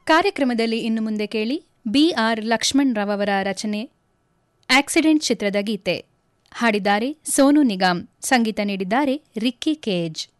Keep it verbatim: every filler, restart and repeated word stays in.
ಕಾರ್ಯಕ್ರಮದಲ್ಲಿ ಇನ್ನು ಮುಂದೆ ಕೇಳಿ ಬಿ ಆರ್ ಲಕ್ಷ್ಮಣ್ ರಾವ್ ಅವರ ರಚನೆ ಆಕ್ಸಿಡೆಂಟ್ ಚಿತ್ರದ ಗೀತೆ. ಹಾಡಿದ್ದಾರೆ ಸೋನು ನಿಗಮ್, ಸಂಗೀತ ನೀಡಿದ್ದಾರೆ ರಿಕ್ಕಿ ಕೇಜ್.